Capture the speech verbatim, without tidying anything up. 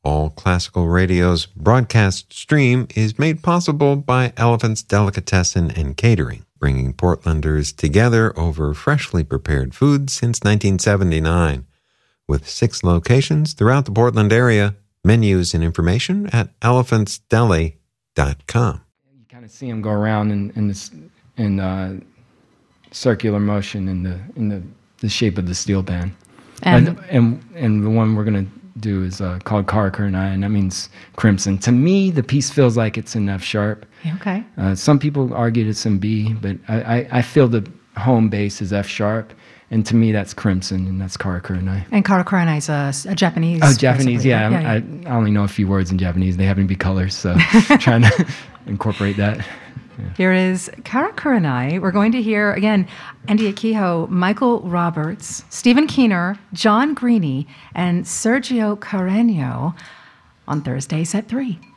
All Classical Radio's broadcast stream is made possible by Elephant's Delicatessen and Catering, bringing Portlanders together over freshly prepared food since nineteen seventy-nine. With six locations throughout the Portland area, menus and information at elephants deli dot com. You kind of see them go around in, in this in uh, circular motion in the in the, the shape of the steel pan. And and and, and the one we're gonna do is uh, called Karakurnai, and that means crimson. To me, the piece feels like it's in F sharp. Okay. Uh, some people argued it's in B, but I, I, I feel the home base is F sharp, and to me that's crimson, and that's Karakurnai. And Karakurnai is a, a Japanese. Oh, Japanese, yeah. yeah, yeah. I, I only know a few words in Japanese. They happen to be colors, so trying to incorporate that. Yeah. Here is Karakurnai. We're going to hear, again, Andy Akiho, Michael Roberts, Stephen Keener, John Greeny, and Sergio Carreño on Thursdays at three.